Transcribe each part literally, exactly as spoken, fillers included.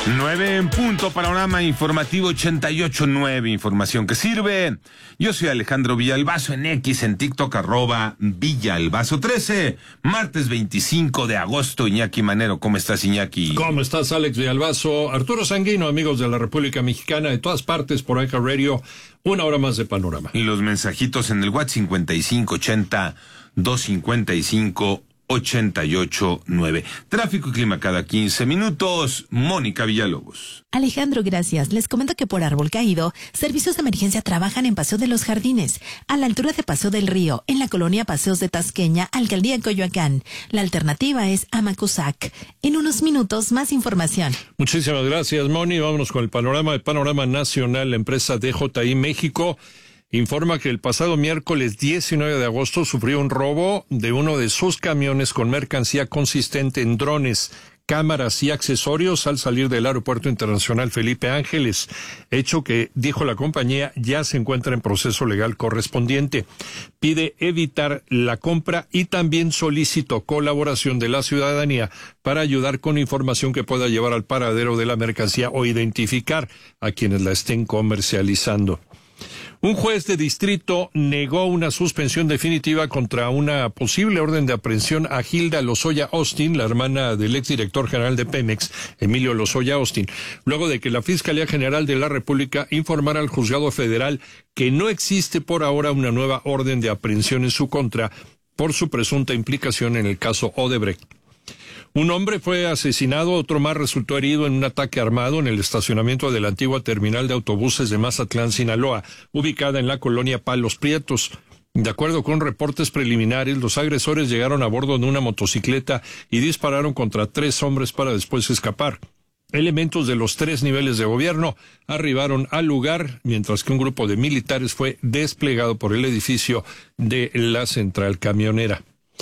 Nueve en punto, panorama informativo ochenta y ocho nueve, información que sirve. Yo soy Alejandro Villalbazo en X, en TikTok, arroba Villalbazo trece, martes veinticinco de agosto. Iñaki Manero, ¿cómo estás, Iñaki? ¿Cómo estás, Alex Villalbazo? Arturo Sanguino, amigos de la República Mexicana, de todas partes por Ica Radio, una hora más de panorama. Y los mensajitos en el WhatsApp cincuenta y cinco ochenta, doscientos cincuenta y cinco ochenta y ocho nueve. Tráfico y clima cada quince minutos. Mónica Villalobos. Alejandro, gracias. Les comento que por árbol caído, servicios de emergencia trabajan en Paseo de los Jardines, a la altura de Paseo del Río, en la colonia Paseos de Tasqueña, Alcaldía Coyoacán. La alternativa es Amacuzac. En unos minutos, más información. Muchísimas gracias, Moni. Vámonos con el panorama de Panorama Nacional. La empresa D J I México informa que el pasado miércoles diecinueve de agosto sufrió un robo de uno de sus camiones con mercancía consistente en drones, cámaras y accesorios al salir del Aeropuerto Internacional Felipe Ángeles, hecho que, dijo la compañía, ya se encuentra en proceso legal correspondiente. Pide evitar la compra y también solicitó colaboración de la ciudadanía para ayudar con información que pueda llevar al paradero de la mercancía o identificar a quienes la estén comercializando. Un juez de distrito negó una suspensión definitiva contra una posible orden de aprehensión a Hilda Lozoya Austin, la hermana del exdirector general de Pemex, Emilio Lozoya Austin, luego de que la Fiscalía General de la República informara al juzgado federal que no existe por ahora una nueva orden de aprehensión en su contra por su presunta implicación en el caso Odebrecht. Un hombre fue asesinado, otro más resultó herido en un ataque armado en el estacionamiento de la antigua terminal de autobuses de Mazatlán, Sinaloa, ubicada en la colonia Palos Prietos. De acuerdo con reportes preliminares, los agresores llegaron a bordo de una motocicleta y dispararon contra tres hombres para después escapar. Elementos de los tres niveles de gobierno arribaron al lugar, mientras que un grupo de militares fue desplegado por el edificio de la central camionera.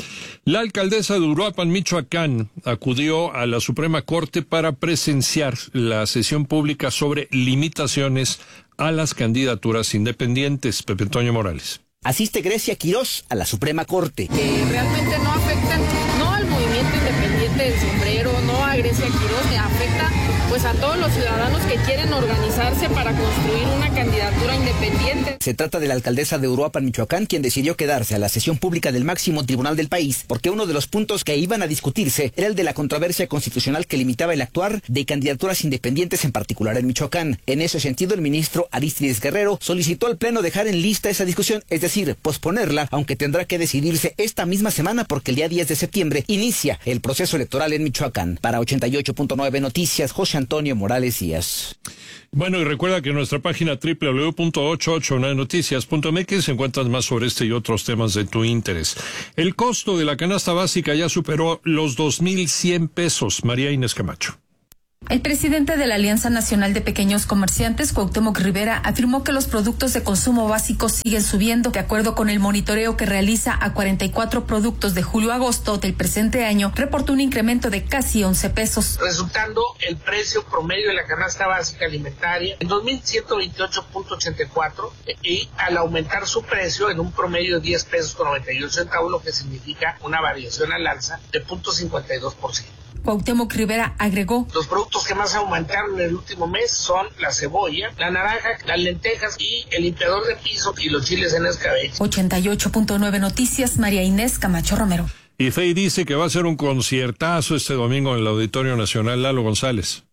La alcaldesa de Uruapan, Michoacán, acudió a la Suprema Corte para presenciar la sesión pública sobre limitaciones a las candidaturas independientes. Pepe Toño Morales. Asiste Grecia Quirós a la Suprema Corte. Que realmente no afectan, no al movimiento independiente del sombrero, no a Grecia Quirós, que afecta pues a todos los ciudadanos que quieren organizarse para construir una candidatura independiente. Se trata de la alcaldesa de Uruapan, Michoacán, quien decidió quedarse a la sesión pública del máximo tribunal del país, porque uno de los puntos que iban a discutirse era el de la controversia constitucional que limitaba el actuar de candidaturas independientes, en particular en Michoacán. En ese sentido, el ministro Arístides Guerrero solicitó al Pleno dejar en lista esa discusión, es decir, posponerla, aunque tendrá que decidirse esta misma semana porque el día diez de septiembre inicia el proceso electoral en Michoacán. Para ochenta y ocho punto nueve Noticias, José Antonio Morales Díaz. Bueno, y recuerda que en nuestra página doble u doble u doble u punto ochenta y ocho nueve noticias punto m x encuentras más sobre este y otros temas de tu interés. El costo de la canasta básica ya superó los dos mil cien pesos. María Inés Camacho. El presidente de la Alianza Nacional de Pequeños Comerciantes, Cuauhtémoc Rivera, afirmó que los productos de consumo básico siguen subiendo. De acuerdo con el monitoreo que realiza a cuarenta y cuatro productos de julio a agosto del presente año, reportó un incremento de casi once pesos. Resultando el precio promedio de la canasta básica alimentaria en dos mil ciento veintiocho punto ochenta y cuatro y al aumentar su precio en un promedio de diez pesos con noventa y ocho centavos, lo que significa una variación al alza de cero punto cincuenta y dos por ciento. Cuauhtémoc Rivera agregó: los productos que más aumentaron en el último mes son la cebolla, la naranja, las lentejas y el limpiador de piso y los chiles en escabeche. ochenta y ocho punto nueve Noticias, María Inés Camacho Romero. Y Fey dice que va a ser un conciertazo este domingo en el Auditorio Nacional. Lalo González.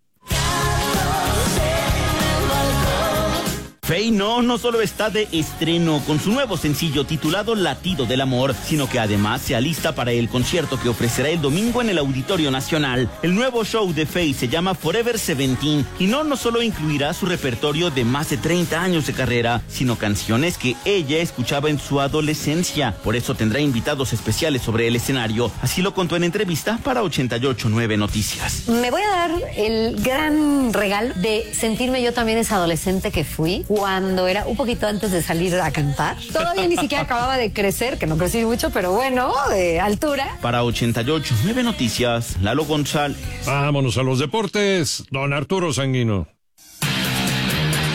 Fey no, no solo está de estreno con su nuevo sencillo titulado Latido del Amor, sino que además se alista para el concierto que ofrecerá el domingo en el Auditorio Nacional. El nuevo show de Fey se llama Forever Seventeen y no, no solo incluirá su repertorio de más de treinta años de carrera, sino canciones que ella escuchaba en su adolescencia. Por eso tendrá invitados especiales sobre el escenario. Así lo contó en entrevista para ochenta y ocho nueve Noticias. Me voy a dar el gran regalo de sentirme yo también esa adolescente que fui cuando era un poquito antes de salir a cantar. Todavía ni siquiera acababa de crecer, que no crecí mucho, pero bueno, de altura. Para ochenta y ocho nueve Noticias, Lalo González. Vámonos a los deportes, don Arturo Sanguino.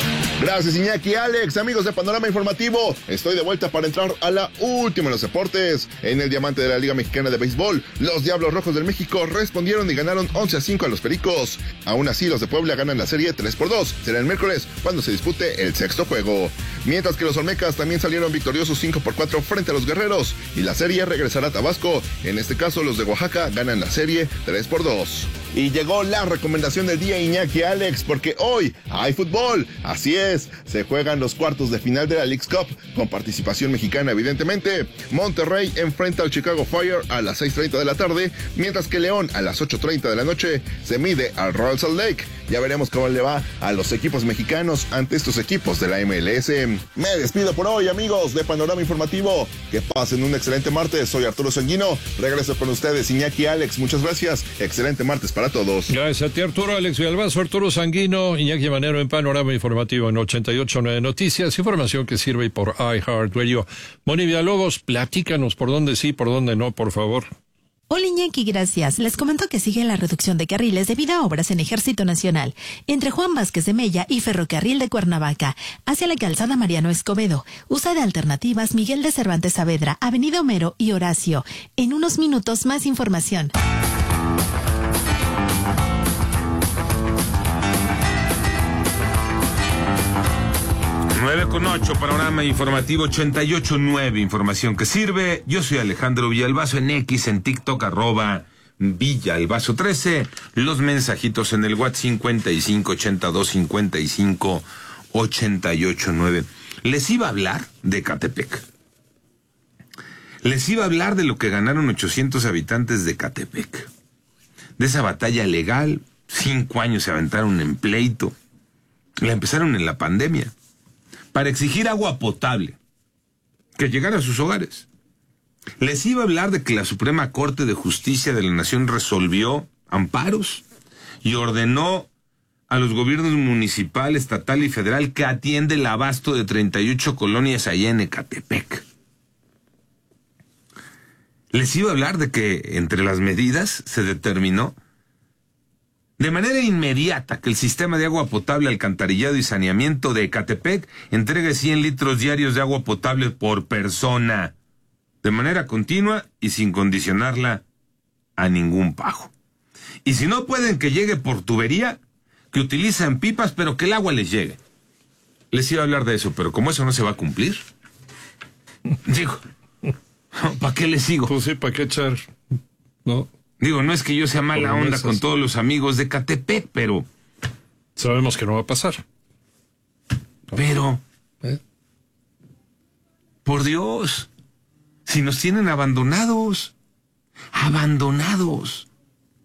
Gracias, Iñaki. Alex, amigos de Panorama Informativo, estoy de vuelta para entrar a la última en los deportes. En el diamante de la Liga Mexicana de Béisbol, los Diablos Rojos del México respondieron y ganaron once a cinco a los Pericos. Aún así, los de Puebla ganan la serie tres por dos. Será el miércoles cuando se dispute el sexto juego. Mientras que los Olmecas también salieron victoriosos cinco por cuatro frente a los Guerreros. Y la serie regresará a Tabasco. En este caso, los de Oaxaca ganan la serie tres por dos. Y llegó la recomendación del día, Iñaki, Alex, porque hoy hay fútbol. Así es, se juegan los cuartos de final de la Leagues Cup, con participación mexicana evidentemente. Monterrey enfrenta al Chicago Fire a las seis treinta de la tarde, mientras que León a las ocho treinta de la noche se mide al Real Salt Lake. Ya veremos cómo le va a los equipos mexicanos ante estos equipos de la M L S. Me despido por hoy, amigos de Panorama Informativo. Que pasen un excelente martes. Soy Arturo Sanguino. Regreso con ustedes, Iñaki, Alex. Muchas gracias. Excelente martes para todos. Gracias a ti, Arturo. Alex Villalbazo, Arturo Sanguino, Iñaki Manero en Panorama Informativo en ochenta y ocho punto nueve Noticias. Información que sirve por iHeartRadio. Moni Villalobos, platícanos por dónde sí, por dónde no, por favor. Hola Iñaki, gracias. Les comento que sigue la reducción de carriles debido a obras en Ejército Nacional entre Juan Vázquez de Mella y Ferrocarril de Cuernavaca hacia la calzada Mariano Escobedo. Usa de alternativas Miguel de Cervantes Saavedra, Avenida Homero y Horacio. En unos minutos más información. nueve con ocho, Panorama Informativo ochenta y ocho punto nueve, información que sirve. Yo soy Alejandro Villalbazo en X, en TikTok, arroba Villalbazo trece. Los mensajitos en el WhatsApp cincuenta y cinco ochenta y dos cincuenta y cinco ochenta y ocho nueve. Les iba a hablar de Ecatepec. Les iba a hablar de lo que ganaron ochocientos habitantes de Ecatepec. De esa batalla legal, cinco años se aventaron en pleito. La empezaron en la pandemia, para exigir agua potable, que llegara a sus hogares. Les iba a hablar de que la Suprema Corte de Justicia de la Nación resolvió amparos y ordenó a los gobiernos municipal, estatal y federal que atiende el abasto de treinta y ocho colonias allá en Ecatepec. Les iba a hablar de que entre las medidas se determinó de manera inmediata que el sistema de agua potable, alcantarillado y saneamiento de Ecatepec entregue cien litros diarios de agua potable por persona, de manera continua y sin condicionarla a ningún pago. Y si no pueden que llegue por tubería, que utilizan pipas, pero que el agua les llegue. Les iba a hablar de eso, pero como eso no se va a cumplir, digo, ¿para qué les sigo? Pues sí, ¿para qué echar? No. Digo, no es que yo sea mala onda con todos los amigos de Ecatepec, pero... sabemos que no va a pasar. Pero... ¿Eh? Por Dios, si nos tienen abandonados, abandonados.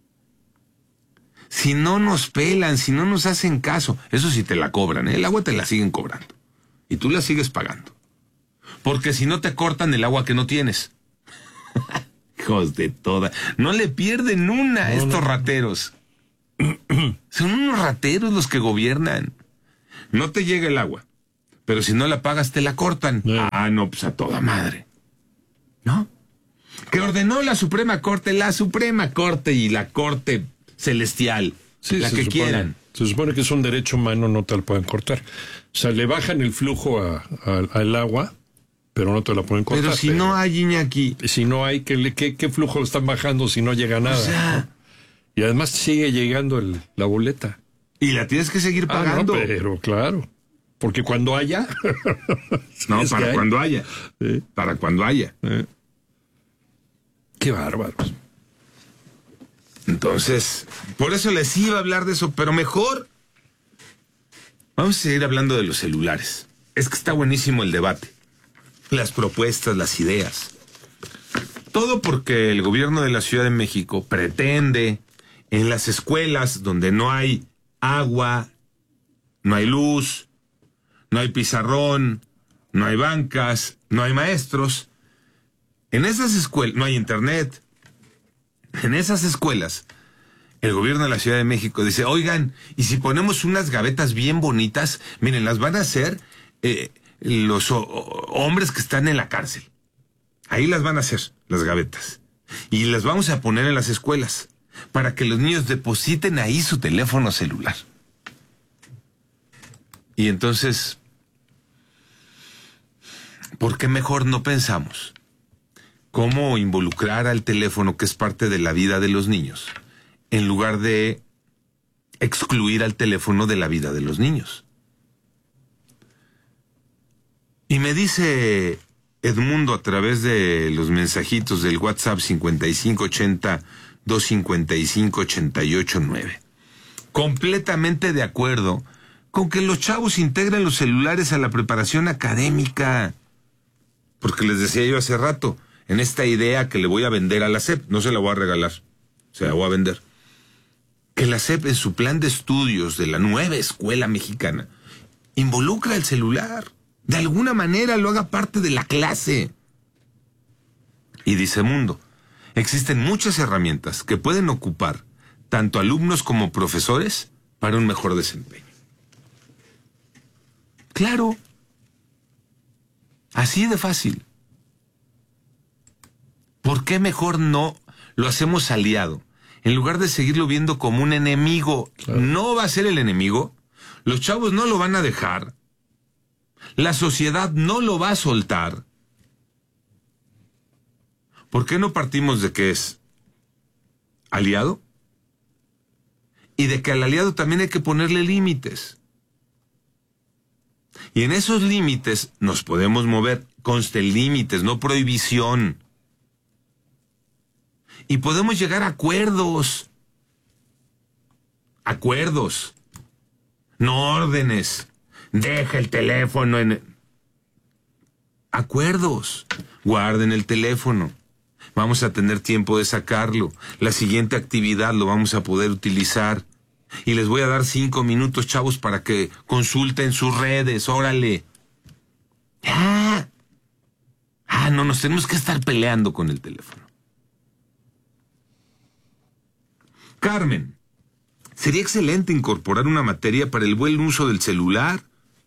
Si no nos pelan, si no nos hacen caso, eso sí te la cobran, ¿eh? El agua te la siguen cobrando. Y tú la sigues pagando. Porque si no te cortan el agua que no tienes. Hijos de toda. No le pierden una a no, estos no. rateros. Son unos rateros los que gobiernan. No te llega el agua, pero si no la pagas te la cortan. Sí. Ah, no, pues a toda madre. ¿No? Que ordenó la Suprema Corte, la Suprema Corte y la Corte Celestial. Sí, la que supone, quieran. Se supone que es un derecho humano, no te la pueden cortar. O sea, le bajan el flujo a, a, al agua, pero no te la pueden cortar. Pero si pero, no hay, Iñaki. Si no hay, ¿qué, qué, qué flujo están bajando si no llega nada? O sea, y además sigue llegando el, la boleta. Y la tienes que seguir pagando. Ah, no, pero claro. Porque cuando haya... no, para hay. cuando haya. ¿Sí? Para cuando haya. ¿Sí? Qué bárbaros. Entonces, por eso les iba a hablar de eso, pero mejor vamos a seguir hablando de los celulares. Es que está buenísimo el debate. Las propuestas, las ideas. Todo porque el gobierno de la Ciudad de México pretende en las escuelas donde no hay agua, no hay luz, no hay pizarrón, no hay bancas, no hay maestros. En esas escuelas no hay internet. En esas escuelas, el gobierno de la Ciudad de México dice, oigan, y si ponemos unas gavetas bien bonitas, miren, las van a hacer eh, los o, hombres que están en la cárcel. Ahí las van a hacer, las gavetas. Y las vamos a poner en las escuelas, para que los niños depositen ahí su teléfono celular. Y entonces, ¿por qué mejor no pensamos cómo involucrar al teléfono, que es parte de la vida de los niños, en lugar de excluir al teléfono de la vida de los niños? Y me dice Edmundo a través de los mensajitos del WhatsApp cincuenta y cinco ochenta, doscientos cincuenta y cinco, ochenta y ocho nueve. Completamente de acuerdo con que los chavos integren los celulares a la preparación académica. Porque les decía yo hace rato, en esta idea que le voy a vender a la S E P, no se la voy a regalar, se la voy a vender. Que la S E P en su plan de estudios de la nueva escuela mexicana involucra el celular. De alguna manera lo haga parte de la clase. Y dice Mundo, existen muchas herramientas que pueden ocupar tanto alumnos como profesores para un mejor desempeño. Claro. Así de fácil. ¿Por qué mejor no lo hacemos aliado? En lugar de seguirlo viendo como un enemigo. Claro. No va a ser el enemigo. Los chavos no lo van a dejar. La sociedad no lo va a soltar. ¿Por qué no partimos de que es aliado? Y de que al aliado también hay que ponerle límites. Y en esos límites nos podemos mover. Conste, límites, no prohibición. Y podemos llegar a acuerdos. Acuerdos. No órdenes. Deja el teléfono en... Acuerdos. Guarden el teléfono. Vamos a tener tiempo de sacarlo. La siguiente actividad lo vamos a poder utilizar. Y les voy a dar cinco minutos, chavos, para que consulten sus redes. Órale. Ah. Ah, no, nos tenemos que estar peleando con el teléfono. Carmen, sería excelente incorporar una materia para el buen uso del celular.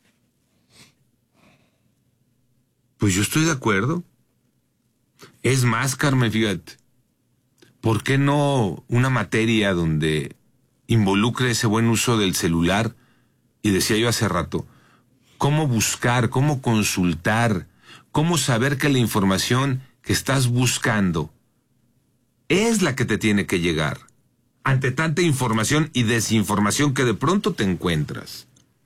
Pues yo estoy de acuerdo. Es más, Carmen, fíjate, ¿por qué no una materia donde involucre ese buen uso del celular? Y decía yo hace rato, cómo buscar, cómo consultar, cómo saber que la información que estás buscando es la que te tiene que llegar ante tanta información y desinformación que de pronto te encuentras.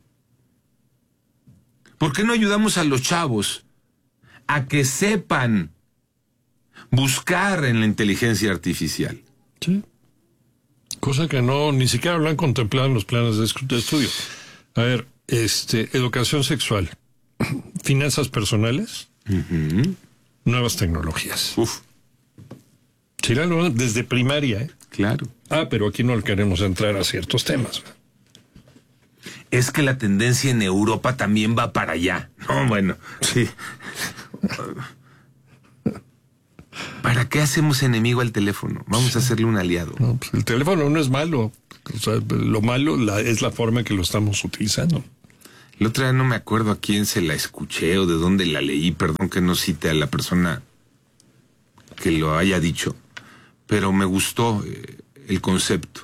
¿Por qué no ayudamos a los chavos a que sepan buscar en la inteligencia artificial? Sí. Cosa que no, ni siquiera lo han contemplado en los planes de estudio. A ver, este, educación sexual, finanzas personales, uh-huh. Nuevas tecnologías. Uf. Sí, desde primaria, ¿eh? Claro. Ah, pero aquí no queremos entrar a ciertos temas. Es que la tendencia en Europa también va para allá. No, bueno, sí. ¿Para qué hacemos enemigo al teléfono? Vamos sí. a hacerle un aliado. No, pues el teléfono no es malo. O sea, lo malo la, es la forma que lo estamos utilizando. La otra vez no me acuerdo a quién se la escuché o de dónde la leí. Perdón que no cite a la persona que lo haya dicho. Pero me gustó eh, el concepto.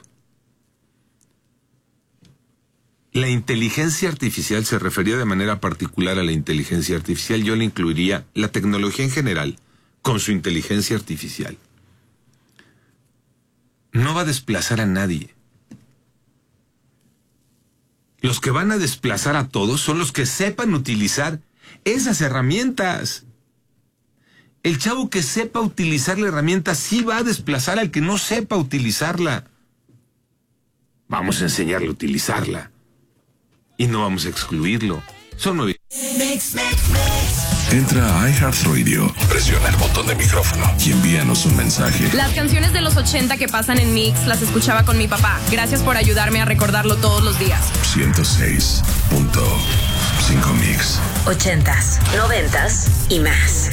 La inteligencia artificial se refería de manera particular a la inteligencia artificial. Yo le incluiría la tecnología en general con su inteligencia artificial. No va a desplazar a nadie. Los que van a desplazar a todos son los que sepan utilizar esas herramientas. El chavo que sepa utilizar la herramienta sí va a desplazar al que no sepa utilizarla. Vamos a enseñarle a utilizarla. Y no vamos a excluirlo. Son nueve. Entra a iHeartRadio, presiona el botón de micrófono y envíanos un mensaje. Las canciones de los ochenta que pasan en Mix las escuchaba con mi papá. Gracias por ayudarme a recordarlo todos los días. ciento seis punto cinco Mix. Ochentas, noventas y más.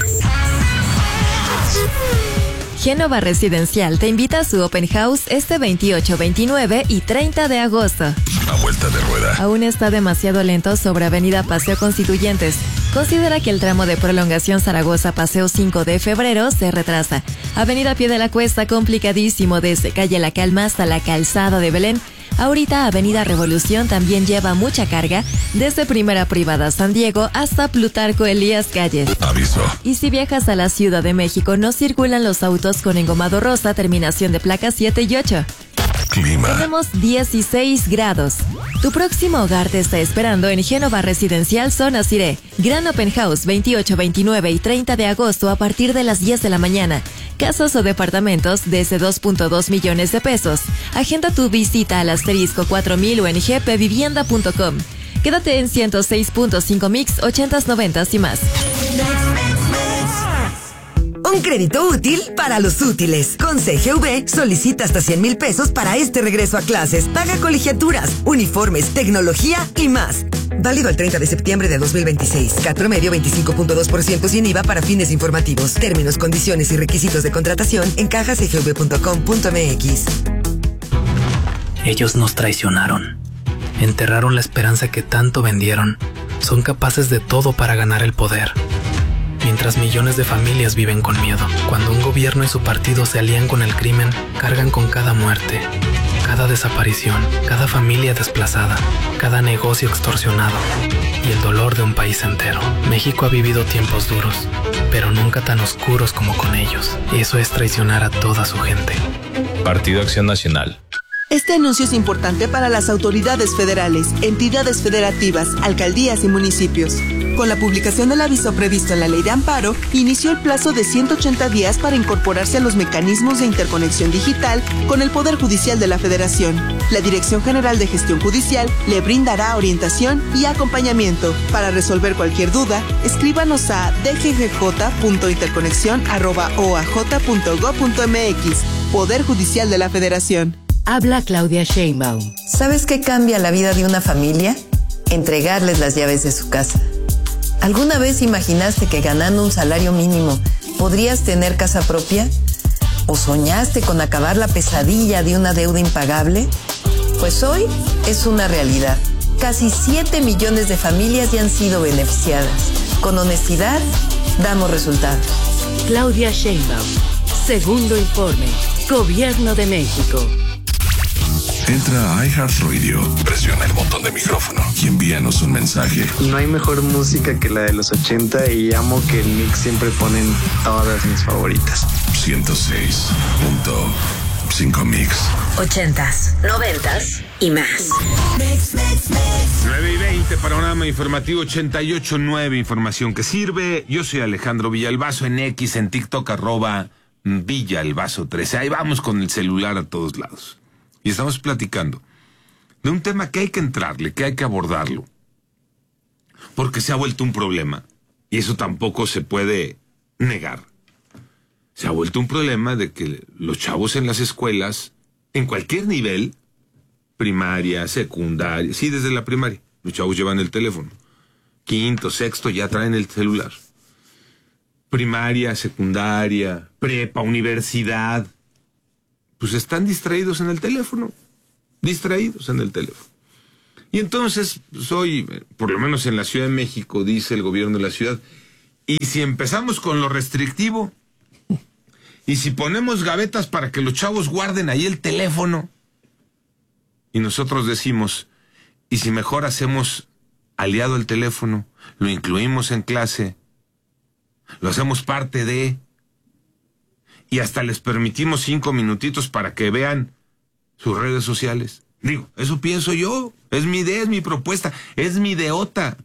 Génova Residencial te invita a su Open House este veintiocho, veintinueve y treinta de agosto. A vuelta de rueda. Aún está demasiado lento sobre Avenida Paseo Constituyentes. Considera que el tramo de prolongación Zaragoza Paseo cinco de febrero se retrasa. Avenida Pie de la Cuesta complicadísimo desde Calle La Calma hasta la Calzada de Belén. Ahorita Avenida Revolución también lleva mucha carga, desde Primera Privada San Diego hasta Plutarco Elías Calles. Aviso. Y si viajas a la Ciudad de México, no circulan los autos con engomado rosa, terminación de placas siete y ocho. Clima. Tenemos dieciséis grados. Tu próximo hogar te está esperando en Génova Residencial Zona Ciré. Gran Open House veintiocho, veintinueve y treinta de agosto a partir de las diez de la mañana. Casas o departamentos desde dos punto dos millones de pesos. Agenda tu visita al asterisco cuatro mil o en g p vivienda punto com. Quédate en ciento seis punto cinco Mix, ochentas, noventas y más. Un crédito útil para los útiles. Con C G V solicita hasta cien mil pesos para este regreso a clases. Paga colegiaturas, uniformes, tecnología y más. Válido el treinta de septiembre de dos mil veintiséis. C A T promedio veinticinco punto dos por ciento sin I V A para fines informativos. Términos, condiciones y requisitos de contratación en caja c g v punto com punto m x. Ellos nos traicionaron. Enterraron la esperanza que tanto vendieron. Son capaces de todo para ganar el poder. Mientras millones de familias viven con miedo. Cuando un gobierno y su partido se alían con el crimen, cargan con cada muerte, cada desaparición, cada familia desplazada, cada negocio extorsionado y el dolor de un país entero. México ha vivido tiempos duros, pero nunca tan oscuros como con ellos. Eso es traicionar a toda su gente. Partido Acción Nacional. Este anuncio es importante para las autoridades federales, entidades federativas, alcaldías y municipios. Con la publicación del aviso previsto en la Ley de Amparo, inició el plazo de ciento ochenta días para incorporarse a los mecanismos de interconexión digital con el Poder Judicial de la Federación. La Dirección General de Gestión Judicial le brindará orientación y acompañamiento. Para resolver cualquier duda, escríbanos a d g g j punto interconexión arroba o a j punto gob punto m x. Poder Judicial de la Federación. Habla Claudia Sheinbaum. ¿Sabes qué cambia la vida de una familia? Entregarles las llaves de su casa. ¿Alguna vez imaginaste que ganando un salario mínimo podrías tener casa propia? ¿O soñaste con acabar la pesadilla de una deuda impagable? Pues hoy es una realidad. Casi siete millones de familias ya han sido beneficiadas. Con honestidad, damos resultados. Claudia Sheinbaum. Segundo informe. Gobierno de México. Entra a iHeartRadio, presiona el botón de micrófono y envíanos un mensaje. No hay mejor música que la de los ochenta y amo que el mix siempre ponen todas mis favoritas. ciento seis punto cinco Mix. Ochentas, noventas y más. nueve y veinte, panorama informativo ochenta y ocho punto nueve, información que sirve. Yo soy Alejandro Villalbazo, en X, en TikTok, arroba Villalbazo trece. Ahí vamos con el celular a todos lados. Y estamos platicando de un tema que hay que entrarle, que hay que abordarlo. Porque se ha vuelto un problema. Y eso tampoco se puede negar. Se ha vuelto un problema de que los chavos en las escuelas, en cualquier nivel, primaria, secundaria, sí, desde la primaria, los chavos llevan el teléfono. Quinto, sexto, ya traen el celular. Primaria, secundaria, prepa, universidad, pues están distraídos en el teléfono, distraídos en el teléfono. Y entonces, soy, por lo menos en la Ciudad de México, dice el gobierno de la ciudad, y si empezamos con lo restrictivo, y si ponemos gavetas para que los chavos guarden ahí el teléfono, y nosotros decimos, y si mejor hacemos aliado el teléfono, lo incluimos en clase, lo hacemos parte de... y hasta les permitimos cinco minutitos para que vean sus redes sociales. Digo, eso pienso yo, es mi idea, es mi propuesta, es mi ideota.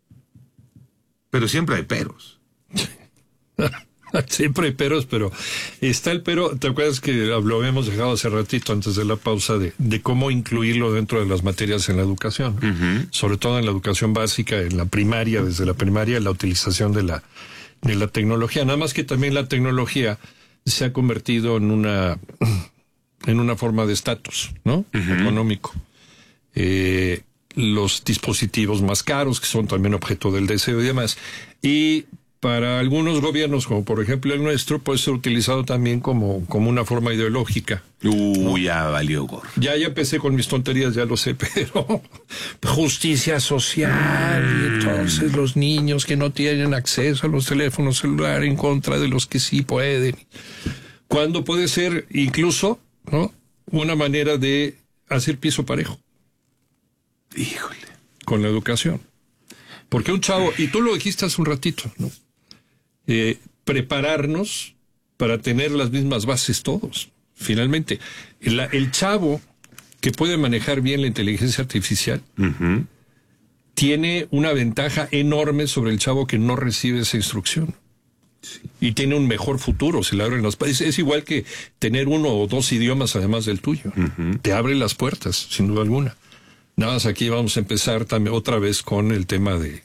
Pero siempre hay peros. Siempre hay peros, pero está el pero. ¿Te acuerdas que lo habíamos dejado hace ratito antes de la pausa de, de cómo incluirlo dentro de las materias en la educación? Uh-huh. Sobre todo en la educación básica, en la primaria, desde la primaria, la utilización de la, de la tecnología. Nada más que también la tecnología se ha convertido en una en una forma de estatus, ¿no? Uh-huh. Económico. Eh, los dispositivos más caros, que son también objeto del deseo y demás. Y para algunos gobiernos, como por ejemplo el nuestro, puede ser utilizado también como, como una forma ideológica. Uy, ya valió gorro. Ya, ya empecé con mis tonterías, ya lo sé, pero justicia social, mm. y entonces los niños que no tienen acceso a los teléfonos celulares en contra de los que sí pueden. Cuando puede ser incluso, ¿no?, una manera de hacer piso parejo. Híjole. Con la educación. Porque un chavo, y tú lo dijiste hace un ratito, ¿no? Eh, prepararnos para tener las mismas bases todos, finalmente. El, el chavo que puede manejar bien la inteligencia artificial uh-huh. tiene una ventaja enorme sobre el chavo que no recibe esa instrucción. Sí. Y tiene un mejor futuro, se le abren las puertas. Es igual que tener uno o dos idiomas además del tuyo. Uh-huh. Te abre las puertas, sin duda alguna. Nada más aquí vamos a empezar también otra vez con el tema de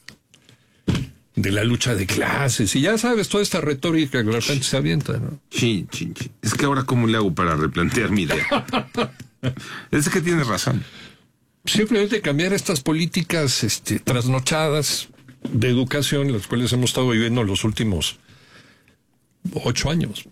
de la lucha de clases. Y ya sabes, toda esta retórica que de repente se avienta, ¿no? Sí, sí, sí. Es que ahora ¿cómo le hago para replantear mi idea? Es que tienes razón. Simplemente cambiar estas políticas este, trasnochadas de educación, las cuales hemos estado viviendo los últimos ocho años.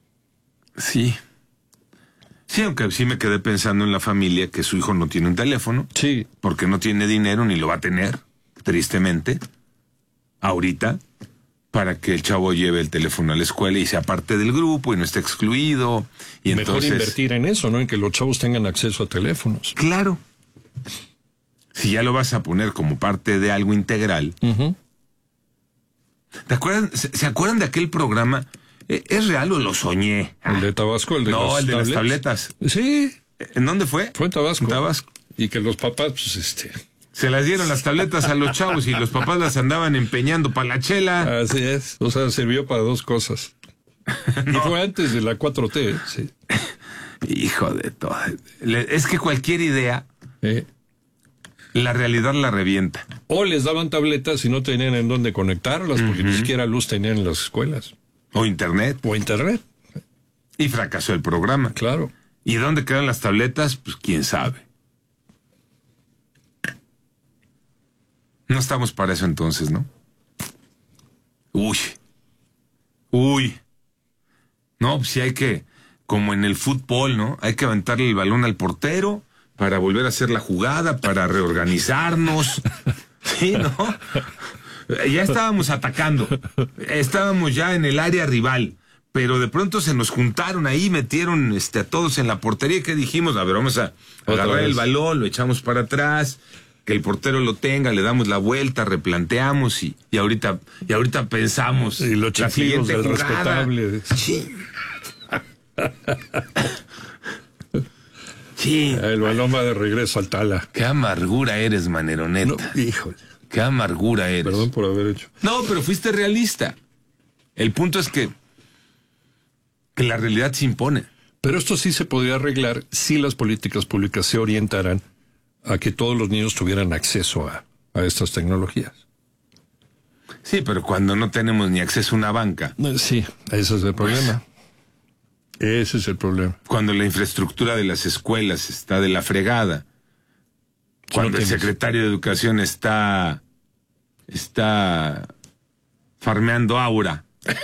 Sí. Sí, aunque sí me quedé pensando en la familia que su hijo no tiene un teléfono. Sí. Porque no tiene dinero ni lo va a tener, tristemente, ahorita, para que el chavo lleve el teléfono a la escuela y sea parte del grupo y no esté excluido. Y mejor entonces invertir en eso, ¿no? En que los chavos tengan acceso a teléfonos. Claro. Si ya lo vas a poner como parte de algo integral. Uh-huh. ¿Te acuerdan? ¿Se, ¿Se acuerdan de aquel programa? ¿Es real o lo soñé? ¿El de Tabasco? El de no, las el de tablets. las tabletas. Sí. ¿En dónde fue? Fue en Tabasco. En Tabasco. Y que los papás, pues, este... se las dieron las tabletas a los chavos y los papás las andaban empeñando para la chela. Así es. O sea, sirvió para dos cosas. No. Y fue antes de la cuatro T, sí. Hijo de todo. Es que cualquier idea, ¿Eh? la realidad la revienta. O les daban tabletas y no tenían en dónde conectarlas, porque uh-huh. ni siquiera luz tenían en las escuelas. O internet. O internet. Y fracasó el programa. Claro. ¿Y dónde quedan las tabletas? Pues quién sabe. No estamos para eso entonces, ¿no? Uy. Uy. No, pues sí hay que, como en el fútbol, ¿no? Hay que aventarle el balón al portero para volver a hacer la jugada, para reorganizarnos. Sí, ¿no? Ya estábamos atacando. Estábamos ya en el área rival. Pero de pronto se nos juntaron ahí, metieron este, a todos en la portería. ¿Qué dijimos? A ver, vamos a agarrar el balón, lo echamos para atrás, que el portero lo tenga, le damos la vuelta, replanteamos y, y ahorita y ahorita pensamos. Y lo la siguiente del jugada. Respetable. Sí. Sí. El balón va de regreso al Tala. Qué amargura eres, maneroneta. No, híjole. Qué amargura eres. Perdón por haber hecho. No, pero fuiste realista. El punto es que que la realidad se impone. Pero esto sí se podría arreglar si las políticas públicas se orientaran a que todos los niños tuvieran acceso a, a estas tecnologías. Sí, pero cuando no tenemos ni acceso a una banca. Sí, ese es el problema. Ese es el problema. Cuando la infraestructura de las escuelas está de la fregada. Cuando no el secretario de Educación está está farmeando aura.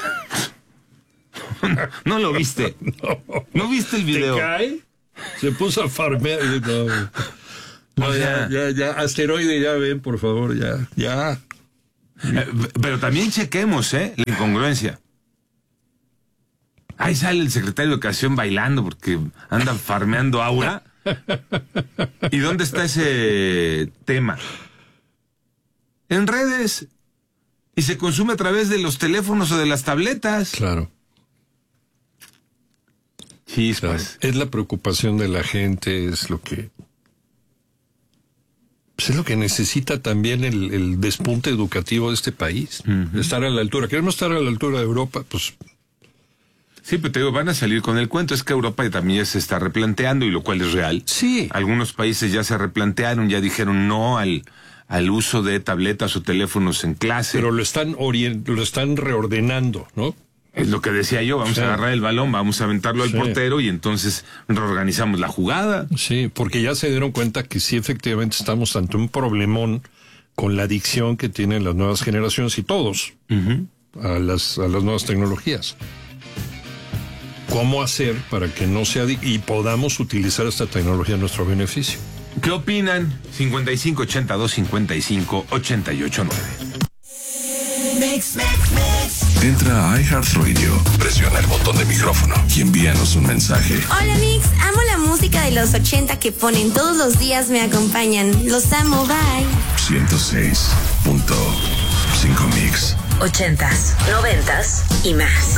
No, no lo viste. No. ¿No viste el video? ¿Te cae? Se puso a farmear. No, no o sea, ya, ya, ya, asteroide, ya ven, por favor, ya, ya. Eh, pero también chequemos, ¿eh? La incongruencia. Ahí sale el secretario de Educación bailando porque anda farmeando aura. ¿Y dónde está ese tema? En redes. Y se consume a través de los teléfonos o de las tabletas. Claro. Sí, claro. Pues. Es la preocupación de la gente, es lo que... Pues es lo que necesita también el, el despunte educativo de este país. Uh-huh. Estar a la altura. Queremos estar a la altura de Europa, pues... Sí, pero te digo, van a salir con el cuento. Es que Europa también se está replanteando, y lo cual es real. Sí. Algunos países ya se replantearon, ya dijeron no al, al uso de tabletas o teléfonos en clase. Pero lo están orient, lo están reordenando, ¿no? Es lo que decía yo, vamos sí. a agarrar el balón, vamos a aventarlo al sí. portero y entonces reorganizamos la jugada. Sí, porque ya se dieron cuenta que sí, efectivamente estamos ante un problemón con la adicción que tienen las nuevas generaciones y todos uh-huh. a las a las nuevas tecnologías. ¿Cómo hacer para que no sea adic- y podamos utilizar esta tecnología a nuestro beneficio? ¿Qué opinan? cincuenta y cinco ochenta y dos cincuenta y cinco ochenta y ocho nueve. Mix, mix, mix. Entra a iHeartRadio, presiona el botón de micrófono y envíanos un mensaje. Hola Mix, amo la música de los ochenta que ponen todos los días, me acompañan. Los amo, bye. ciento seis punto cinco Mix. Ochentas, noventas y más.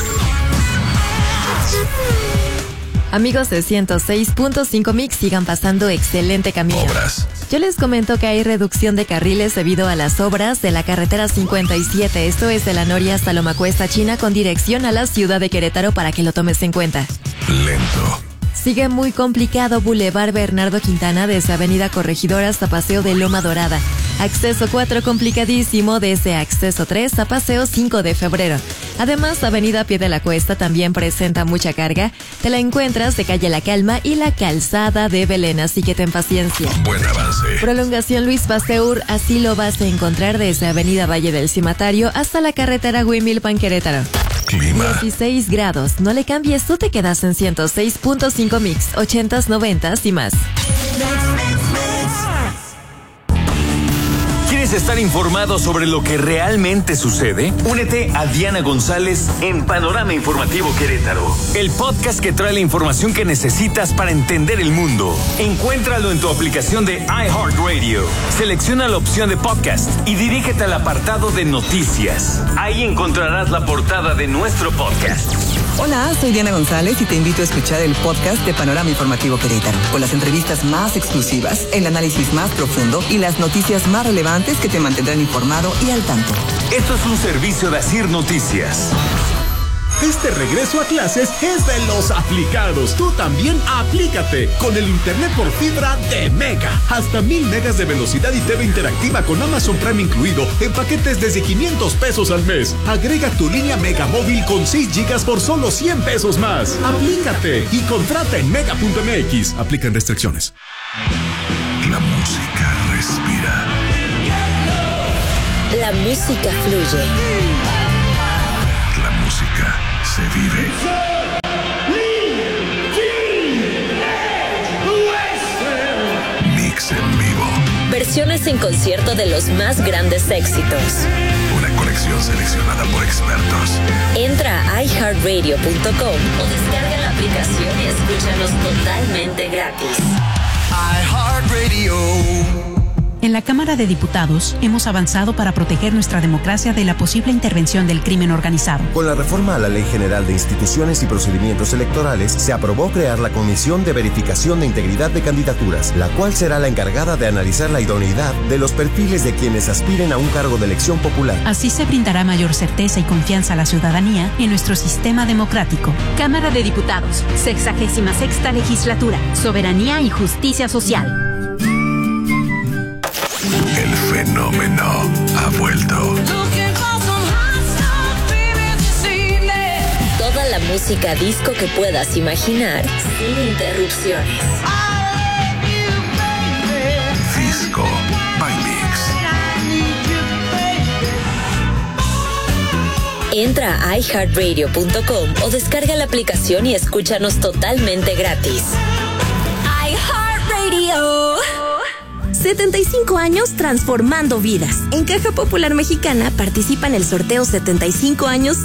Amigos de ciento seis punto cinco Mix, sigan pasando excelente camino. Obras. Yo les comento que hay reducción de carriles debido a las obras de la carretera cincuenta y siete. Esto es de la Noria hasta Lomacuesta, China, con dirección a la ciudad de Querétaro, para que lo tomes en cuenta. Lento. Sigue muy complicado Boulevard Bernardo Quintana desde Avenida Corregidora hasta Paseo de Loma Dorada. Acceso cuatro complicadísimo desde Acceso tres a Paseo cinco de febrero. Además, Avenida Pie de la Cuesta también presenta mucha carga. Te la encuentras de Calle La Calma y la Calzada de Belén, así que ten paciencia. Buen avance. Prolongación Luis Pasteur, así lo vas a encontrar desde Avenida Valle del Cimatario hasta la carretera Huimilpan Querétaro. Clima. dieciséis grados. No le cambies, tú te quedas en ciento seis punto cinco Mix, ochentas, noventas y más. ¿Quieres estar informado sobre lo que realmente sucede? Únete a Diana González en Panorama Informativo Querétaro, el podcast que trae la información que necesitas para entender el mundo. Encuéntralo en tu aplicación de iHeartRadio. Selecciona la opción de podcast y dirígete al apartado de noticias. Ahí encontrarás la portada de nuestro podcast. Hola, soy Diana González y te invito a escuchar el podcast de Panorama Informativo Querétaro, con las entrevistas más exclusivas, el análisis más profundo y las noticias más relevantes que te mantendrán informado y al tanto. Esto es un servicio de Asir Noticias. Este regreso a clases es de los aplicados. Tú también aplícate con el internet por fibra de Mega. Hasta mil megas de velocidad y T V interactiva con Amazon Prime incluido en paquetes desde quinientos pesos al mes. Agrega tu línea Mega móvil con seis gigas por solo cien pesos más. Aplícate y contrata en mega punto m x. Aplican restricciones. La música respira. La música fluye. La música se vive. Mix en vivo. Versiones en concierto de los más grandes éxitos. Una colección seleccionada por expertos. Entra a i heart radio punto com o descarga la aplicación y escúchanos totalmente gratis. iHeartRadio. En la Cámara de Diputados hemos avanzado para proteger nuestra democracia de la posible intervención del crimen organizado. Con la reforma a la Ley General de Instituciones y Procedimientos Electorales, se aprobó crear la Comisión de Verificación de Integridad de Candidaturas, la cual será la encargada de analizar la idoneidad de los perfiles de quienes aspiren a un cargo de elección popular. Así se brindará mayor certeza y confianza a la ciudadanía en nuestro sistema democrático. Cámara de Diputados, sexagésima sexta legislatura, soberanía y justicia social. El fenómeno ha vuelto. Toda la música disco que puedas imaginar sin interrupciones. Disco by Mix. Entra a i heart radio punto com o descarga la aplicación y escúchanos totalmente gratis. iHeartRadio. setenta y cinco años transformando vidas. En Caja Popular Mexicana participa en el sorteo setenta y cinco años